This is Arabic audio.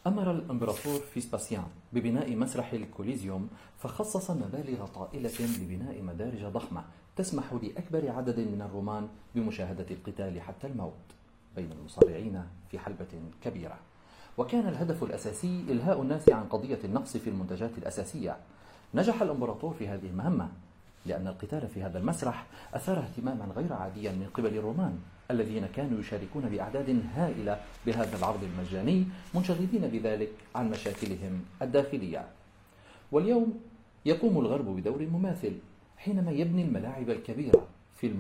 أمر الإمبراطور فيسباسيان ببناء مسرح الكوليزيوم، فخصص مبالغ طائلة لبناء مدارج ضخمة تسمح لأكبر عدد من الرومان بمشاهدة القتال حتى الموت بين المصارعين في حلبة كبيرة. وكان الهدف الأساسي إلهاء الناس عن قضية النقص في المنتجات الأساسية. نجح الإمبراطور في هذه المهمة لأن القتال في هذا المسرح أثار اهتماما غير عاديا من قبل الرومان الذين كانوا يشاركون بأعداد هائلة بهذا العرض المجاني، منشغلين بذلك عن مشاكلهم الداخلية. واليوم يقوم الغرب بدور مماثل حينما يبني الملاعب الكبيرة